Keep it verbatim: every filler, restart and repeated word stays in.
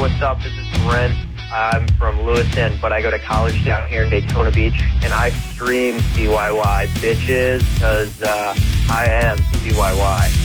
what's up? This is Brent. I'm from Lewiston, but I go to college down here in Daytona Beach, and I stream C Y Y, bitches, because uh, I am C Y Y.